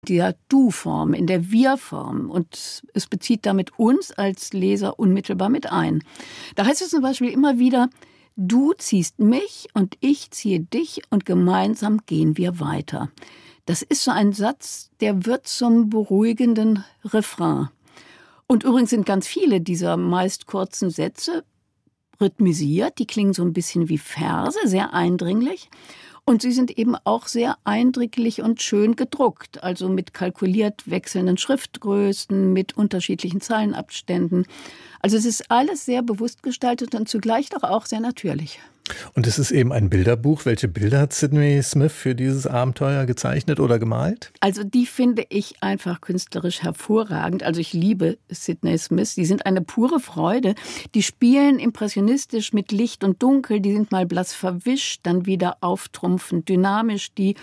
der Du-Form, in der Wir-Form. Und es bezieht damit uns als Leser unmittelbar mit ein. Da heißt es zum Beispiel immer wieder, du ziehst mich und ich ziehe dich und gemeinsam gehen wir weiter. Das ist so ein Satz, der wird zum beruhigenden Refrain. Und übrigens sind ganz viele dieser meist kurzen Sätze rhythmisiert. Die klingen so ein bisschen wie Verse, sehr eindringlich. Und sie sind eben auch sehr eindrücklich und schön gedruckt, also mit kalkuliert wechselnden Schriftgrößen, mit unterschiedlichen Zeilenabständen. Also es ist alles sehr bewusst gestaltet und zugleich doch auch sehr natürlich. Und es ist eben ein Bilderbuch. Welche Bilder hat Sydney Smith für dieses Abenteuer gezeichnet oder gemalt? Also die finde ich einfach künstlerisch hervorragend. Also ich liebe Sydney Smith. Die sind eine pure Freude. Die spielen impressionistisch mit Licht und Dunkel. Die sind mal blass verwischt, dann wieder auftrumpfend, dynamisch. Die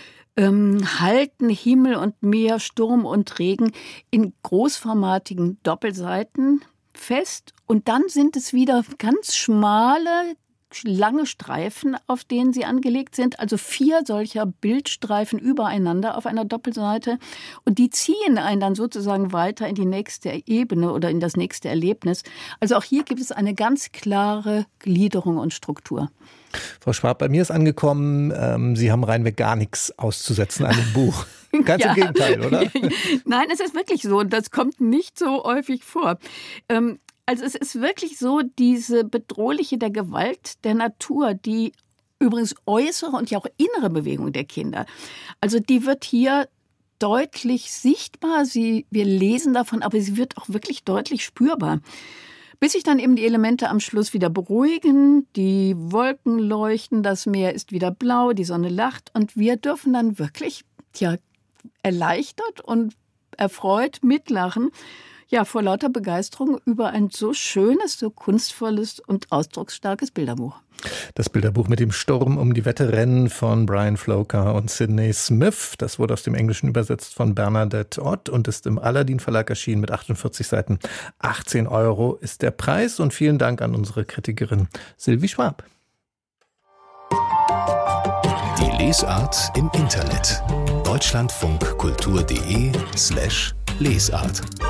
halten Himmel und Meer, Sturm und Regen in großformatigen Doppelseiten fest. Und dann sind es wieder ganz schmale, lange Streifen, auf denen sie angelegt sind, also 4 solcher Bildstreifen übereinander auf einer Doppelseite und die ziehen einen dann sozusagen weiter in die nächste Ebene oder in das nächste Erlebnis. Also auch hier gibt es eine ganz klare Gliederung und Struktur. Frau Schwab, bei mir ist angekommen, Sie haben reinweg gar nichts auszusetzen an dem Buch. Ganz im Gegenteil, oder? Nein, es ist wirklich so und das kommt nicht so häufig vor. Also es ist wirklich so, diese bedrohliche der Gewalt der Natur, die übrigens äußere und ja auch innere Bewegung der Kinder, also die wird hier deutlich sichtbar. Wir lesen davon, aber sie wird auch wirklich deutlich spürbar. Bis sich dann eben die Elemente am Schluss wieder beruhigen, die Wolken leuchten, das Meer ist wieder blau, die Sonne lacht und wir dürfen dann wirklich erleichtert und erfreut mitlachen. Ja, vor lauter Begeisterung über ein so schönes, so kunstvolles und ausdrucksstarkes Bilderbuch. Das Bilderbuch mit dem Sturm um die Wette rennen von Brian Floker und Sydney Smith. Das wurde aus dem Englischen übersetzt von Bernadette Ott und ist im Aladdin Verlag erschienen mit 48 Seiten. 18 € ist der Preis und vielen Dank an unsere Kritikerin Sylvie Schwab. Die Lesart im Internet. deutschlandfunkkultur.de/Lesart